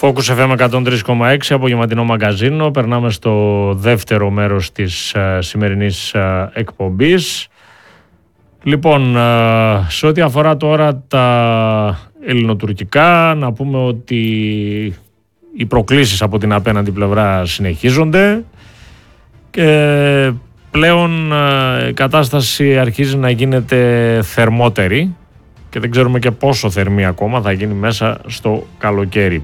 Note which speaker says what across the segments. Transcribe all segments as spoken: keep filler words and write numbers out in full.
Speaker 1: Focus εφ εμ εκατόν τρία κόμμα έξι, απογευματινό μαγκαζίνο. Περνάμε στο δεύτερο μέρος της uh, σημερινής uh, εκπομπής. Λοιπόν, uh, σε ό,τι αφορά τώρα τα ελληνοτουρκικά, να πούμε ότι οι προκλήσεις από την απέναντι πλευρά συνεχίζονται και πλέον uh, η κατάσταση αρχίζει να γίνεται θερμότερη και δεν ξέρουμε και πόσο θερμή ακόμα θα γίνει μέσα στο καλοκαίρι.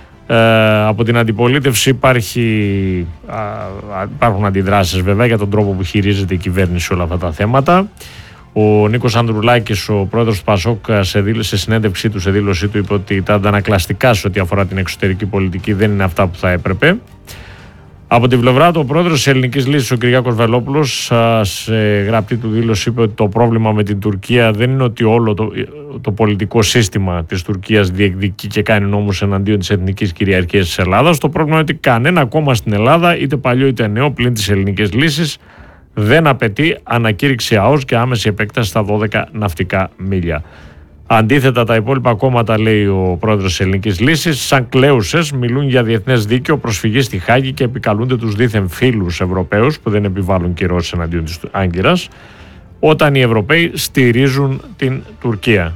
Speaker 1: Ε, από την αντιπολίτευση υπάρχει, α, υπάρχουν αντιδράσεις βέβαια για τον τρόπο που χειρίζεται η κυβέρνηση όλα αυτά τα θέματα. Ο Νίκος Ανδρουλάκης, ο πρόεδρος του ΠΑΣΟΚ, σε, σε συνέντευξή του, σε δήλωσή του, είπε ότι τα αντανακλαστικά σε ό,τι αφορά την εξωτερική πολιτική δεν είναι αυτά που θα έπρεπε. Από την πλευρά του, ο πρόεδρος της Ελληνικής Λύσης, ο Κυριάκος Βελόπουλος, σε γραπτή του δήλωση είπε ότι το πρόβλημα με την Τουρκία δεν είναι ότι όλο το, το πολιτικό σύστημα της Τουρκίας διεκδικεί και κάνει νόμους εναντίον της εθνικής κυριαρχίας της Ελλάδας. Το πρόβλημα είναι ότι κανένα κόμμα στην Ελλάδα, είτε παλιό είτε νέο, πλην της Ελληνικής Λύσης, δεν απαιτεί ανακήρυξη ΑΟΣ και άμεση επέκταση στα δώδεκα ναυτικά μίλια. Αντίθετα, τα υπόλοιπα κόμματα, λέει ο πρόεδρος της Ελληνικής Λύσης, σαν κλαίουσες, μιλούν για διεθνές δίκαιο, προσφυγή στη Χάγη και επικαλούνται τους δίθεν φίλους Ευρωπαίους που δεν επιβάλλουν κυρώσεις εναντίον της Άγκυρας, όταν οι Ευρωπαίοι στηρίζουν την Τουρκία.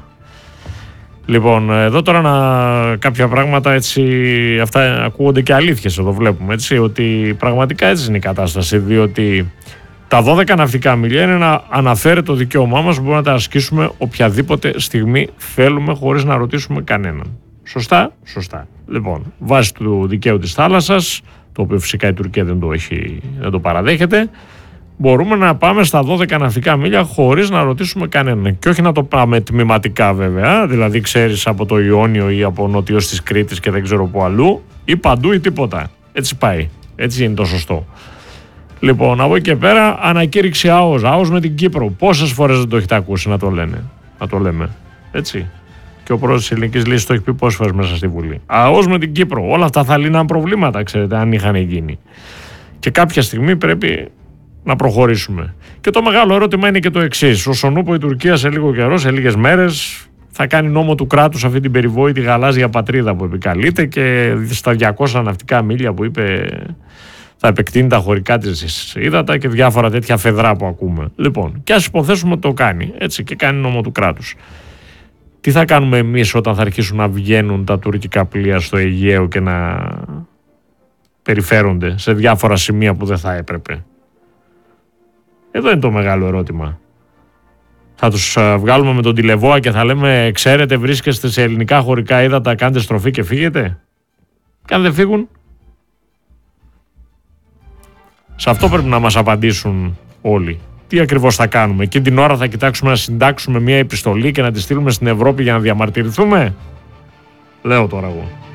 Speaker 1: Λοιπόν, εδώ τώρα να, κάποια πράγματα έτσι, αυτά ακούγονται και αλήθειες εδώ βλέπουμε, έτσι, ότι πραγματικά έτσι είναι η κατάσταση, διότι τα δώδεκα ναυτικά μίλια είναι να αναφέρει το δικαίωμά μας που μπορούμε να τα ασκήσουμε οποιαδήποτε στιγμή θέλουμε χωρίς να ρωτήσουμε κανέναν. Σωστά, σωστά. Λοιπόν, βάσει του δικαίου της θάλασσας, το οποίο φυσικά η Τουρκία δεν το, έχει, δεν το παραδέχεται, μπορούμε να πάμε στα δώδεκα ναυτικά μίλια χωρίς να ρωτήσουμε κανέναν. Και όχι να το πάμε τμηματικά βέβαια, δηλαδή ξέρεις από το Ιόνιο ή από νότιος της Κρήτης και δεν ξέρω που αλλού, ή παντού ή τίποτα. Έτσι πάει. Έτσι είναι το σωστό. Λοιπόν, από εκεί και πέρα, ανακήρυξη ΑΟΣ, ΑΟΣ με την Κύπρο. Πόσες φορές δεν το έχετε ακούσει να το λένε, να το λέμε, έτσι. Και ο πρόεδρος της Ελληνικής Λύσης το έχει πει πόσες φορές μέσα στη Βουλή. ΑΟΣ με την Κύπρο. Όλα αυτά θα λύναν προβλήματα, ξέρετε, αν είχαν γίνει. Και κάποια στιγμή πρέπει να προχωρήσουμε. Και το μεγάλο ερώτημα είναι και το εξής. Όσον ούπο η Τουρκία σε λίγο καιρό, σε λίγες μέρες, θα κάνει νόμο του κράτους αυτή την περιβόητη γαλάζια πατρίδα που επικαλείται και στα διακόσια ναυτικά μίλια που είπε, θα επεκτείνει τα χωρικά της ύδατα και διάφορα τέτοια φεδρά που ακούμε. Λοιπόν, και ας υποθέσουμε ότι το κάνει, έτσι, και κάνει νόμο του κράτους. Τι θα κάνουμε εμείς όταν θα αρχίσουν να βγαίνουν τα τουρκικά πλοία στο Αιγαίο και να περιφέρονται σε διάφορα σημεία που δεν θα έπρεπε? Εδώ είναι το μεγάλο ερώτημα. Θα τους βγάλουμε με τον τηλεβόα και θα λέμε, ξέρετε, βρίσκεστε σε ελληνικά χωρικά ύδατα, κάντε στροφή και φύγετε? Και αν δεν φύγουν, σε αυτό πρέπει να μας απαντήσουν όλοι. Τι ακριβώς θα κάνουμε? Εκείνη την ώρα θα κοιτάξουμε να συντάξουμε μια επιστολή και να τη στείλουμε στην Ευρώπη για να διαμαρτυρηθούμε? Λέω τώρα εγώ.